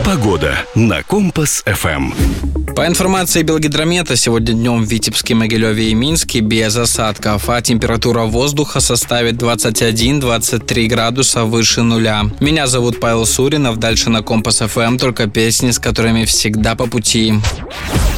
Погода на Компас-ФМ. По информации Белгидромета, сегодня днем в Витебске, Могилеве и Минске без осадков, а температура воздуха составит 21-23 градуса выше нуля. Меня зовут Павел Суринов, дальше на Компас-ФМ только песни, с которыми всегда по пути.